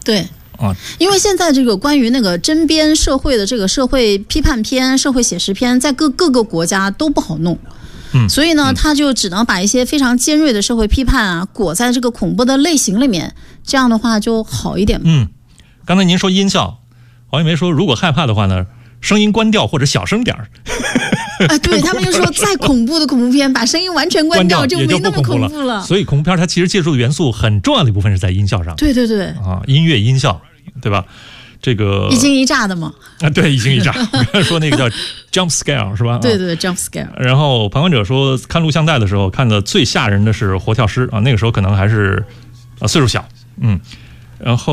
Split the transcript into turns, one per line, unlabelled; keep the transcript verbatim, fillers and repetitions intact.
对。啊，因为现在这个关于那个针砭社会的这个社会批判片、社会写实片，在各各个国家都不好弄，嗯，所以呢，他就只能把一些非常尖锐的社会批判啊，裹在这个恐怖的类型里面，这样的话就好一点。
嗯，刚才您说音效，黄一梅说，如果害怕的话呢，声音关掉或者小声点儿。
啊，对他们就说，再恐怖的恐怖片，把声音完全关掉就没那么恐怖了。
所以恐怖片它其实借助的元素很重要的一部分是在音效上。
对对对，
啊，音乐音效，对吧？这个
一惊一乍的嘛。
啊，对，一惊一乍。我刚才说那个叫 jump scare 是吧？
对对 ，jump scare。
然后旁观者说，看录像带的时候看的最吓人的是活跳尸啊，那个时候可能还是啊岁数小，嗯，然后。